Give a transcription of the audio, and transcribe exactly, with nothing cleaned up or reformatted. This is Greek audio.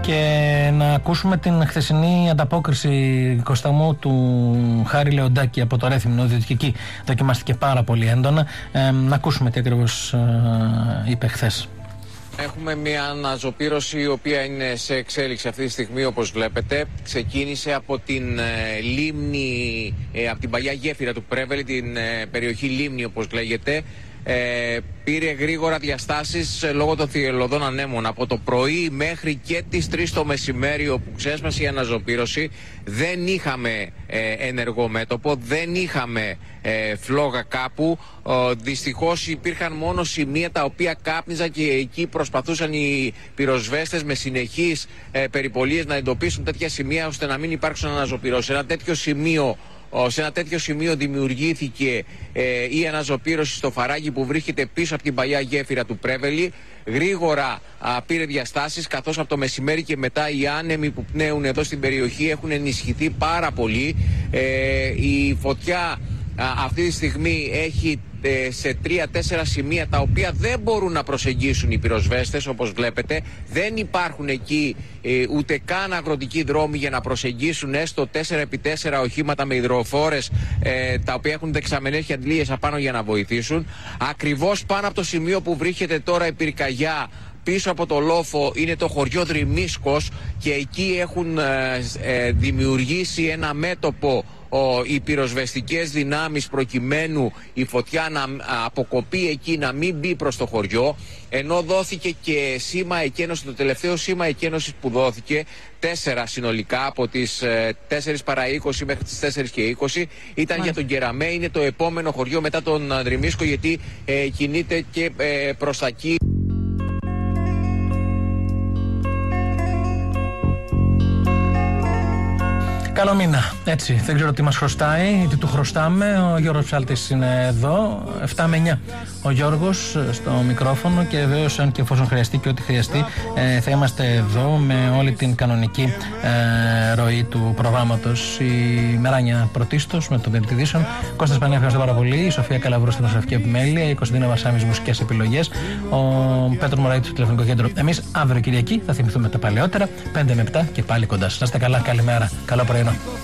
Και να ακούσουμε την χθεσινή ανταπόκριση, Κώστα μου, του Χάρη Λεοντάκη από το Ρέθυμνο, διότι και εκεί δοκιμάστηκε πάρα πολύ έντονα. Ε, να ακούσουμε τι ακριβώς ε, είπε χθες. Έχουμε μια αναζωπήρωση η οποία είναι σε εξέλιξη αυτή τη στιγμή, όπως βλέπετε. Ξεκίνησε από την ε, λίμνη, ε, από την παλιά γέφυρα του Πρέβελη, την ε, περιοχή Λίμνη όπως λέγεται. Ε, πήρε γρήγορα διαστάσεις ε, λόγω των θυελλωδών ανέμων. Από το πρωί μέχρι και τις τρεις το μεσημέρι, όπου ξέσπασε η αναζωπήρωση, δεν είχαμε ε, ενεργό μέτωπο, δεν είχαμε ε, φλόγα κάπου. Ε, δυστυχώς υπήρχαν μόνο σημεία τα οποία κάπνιζαν και εκεί προσπαθούσαν οι πυροσβέστες με συνεχείς ε, περιπολίες να εντοπίσουν τέτοια σημεία ώστε να μην υπάρξουν αναζωπηρώσεις. Ένα τέτοιο σημείο Σε ένα τέτοιο σημείο δημιουργήθηκε ε, η αναζωπήρωση στο Φαράγγι που βρίσκεται πίσω από την παλιά γέφυρα του Πρέβελη. Γρήγορα α, πήρε διαστάσεις, καθώς από το μεσημέρι και μετά οι άνεμοι που πνέουν εδώ στην περιοχή έχουν ενισχυθεί πάρα πολύ. Ε, η φωτιά α, αυτή τη στιγμή έχει ε, σε τρία-τέσσερα σημεία τα οποία δεν μπορούν να προσεγγίσουν οι πυροσβέστες, όπως βλέπετε. Δεν υπάρχουν εκεί ε, ούτε καν αγροτικοί δρόμοι για να προσεγγίσουν έστω τέσσερα επί τέσσερα οχήματα με υδροφόρες ε, τα οποία έχουν δεξαμενές και αντλίες απάνω για να βοηθήσουν. Ακριβώς πάνω από το σημείο που βρίσκεται τώρα η πυρκαγιά, πίσω από το λόφο, είναι το χωριό Δρυμίσκος και εκεί έχουν ε, ε, δημιουργήσει ένα μέτωπο ο, οι πυροσβεστικές δυνάμεις προκειμένου η φωτιά να αποκοπεί εκεί, να μην μπει προς το χωριό, ενώ δόθηκε και σήμα εκένωση, το τελευταίο σήμα εκένωσης που δόθηκε, τέσσερα συνολικά από τις ε, τέσσερις παρά είκοσι μέχρι τις τέσσερις και είκοσι, ήταν για τον Κεραμέ, είναι το επόμενο χωριό μετά τον Δρυμίσκο, γιατί ε, κινείται και ε, προς τα εκεί. Καλό μήνα. Έτσι, δεν ξέρω τι μας χρωστάει, τι του χρωστάμε. Ο Γιώργος Ψάλτης είναι εδώ, επτά με εννιά. Ο Γιώργος στο μικρόφωνο και βεβαίως, αν και εφόσον χρειαστεί και ό,τι χρειαστεί, ε, θα είμαστε εδώ με όλη την κανονική ε, ροή του προγράμματος. Η Μεράνια πρωτίστως με τον Δελτιδίσεων. Κώστας Πανέα, ευχαριστώ πάρα πολύ. Η Σοφία Καλαβρού στην νοσοφική επιμέλεια. Η Κωνσταντίνα Βασάμις μουσικές επιλογές. Ο Πέτρο Μωραήτης στο τηλεφωνικό κέντρο. Εμείς αύριο Κυριακή θα θυμηθούμε τα παλαιότερα. πέντε με επτά και πάλι κοντά σας. Να είστε καλά, καλημέρα. Καλό πρωινό.